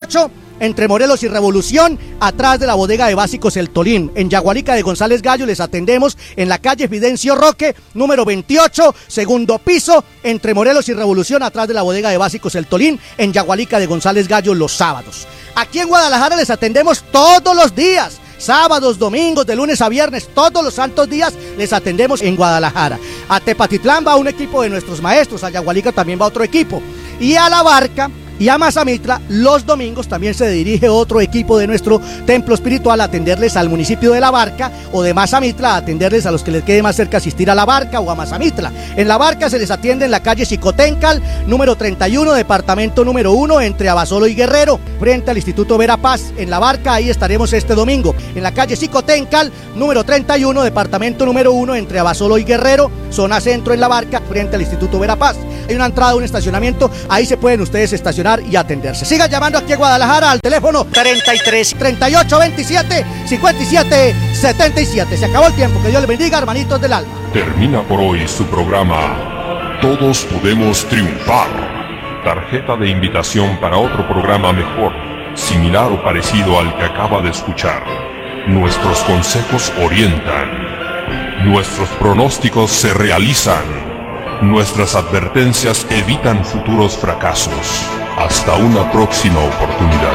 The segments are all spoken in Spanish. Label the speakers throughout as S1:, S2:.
S1: 28, entre Morelos y Revolución, atrás de la bodega de básicos El Tolín. En Yagualica de González Gallo les atendemos en la calle Fidencio Roque, número 28, segundo piso, entre Morelos y Revolución, atrás de la bodega de básicos El Tolín, en Yagualica de González Gallo los sábados. Aquí en Guadalajara les atendemos todos los días, sábados, domingos, de lunes a viernes, todos los santos días les atendemos en Guadalajara. A Tepatitlán va un equipo de nuestros maestros, a Yagualica también va otro equipo, y a La Barca y a Mazamitla los domingos también se dirige otro equipo de nuestro templo espiritual a atenderles al municipio de La Barca, o de Mazamitla a atenderles a los que les quede más cerca asistir a La Barca o a Mazamitla. En La Barca se les atiende en la calle Xicoténcal, número 31, departamento número 1, entre Abasolo y Guerrero, frente al Instituto Verapaz. En La Barca, ahí estaremos este domingo. En la calle Xicoténcal, número 31, departamento número 1, entre Abasolo y Guerrero, zona centro en La Barca, frente al Instituto Verapaz. Hay una entrada, un estacionamiento, ahí se pueden ustedes estacionar y atenderse. Sigan llamando aquí a Guadalajara al teléfono 33 38 27 57 77. Se acabó el tiempo, que Dios les bendiga, hermanitos del alma.
S2: Termina por hoy su programa Todos Podemos Triunfar. Tarjeta de invitación para otro programa mejor, similar o parecido al que acaba de escuchar. Nuestros consejos orientan, nuestros pronósticos se realizan, nuestras advertencias evitan futuros fracasos. Hasta una próxima oportunidad.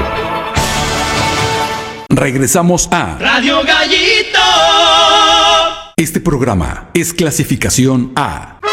S3: Regresamos a
S4: Radio Gallito.
S3: Este programa es clasificación A.